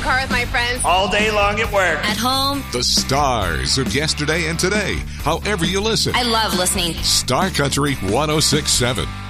car with my friends. All day long at work. At home. The stars of yesterday and today, however you listen. I love listening. Star Country 106.7.